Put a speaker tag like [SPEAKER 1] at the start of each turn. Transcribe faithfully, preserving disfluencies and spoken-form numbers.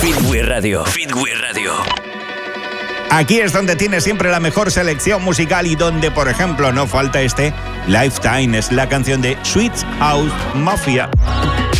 [SPEAKER 1] Fitwi Radio. Fitwi Radio.
[SPEAKER 2] Aquí es donde tienes siempre la mejor selección musical y donde, por ejemplo, no falta este Lifetime, es la canción de Sweet House Mafia.